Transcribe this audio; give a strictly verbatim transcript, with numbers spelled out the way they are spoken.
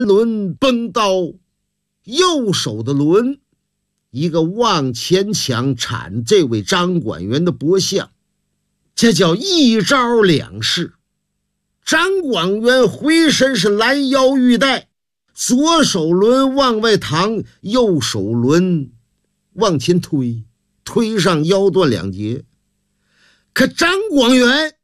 轮崩刀，右手的轮一个往前抢铲这位张管员的脖项，这叫一招两式。张管员回身是拦腰欲带，左手轮往外搪，右手轮往前推，推上腰断两截。可张广元